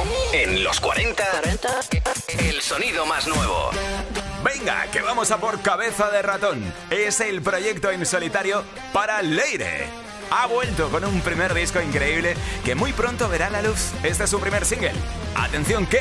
En los 40, el sonido más nuevo. Venga, que vamos a por Cabeza de Ratón. Es el proyecto en solitario para Leire. Ha vuelto con un primer disco increíble que muy pronto verá la luz. Este es su primer single. Atención, que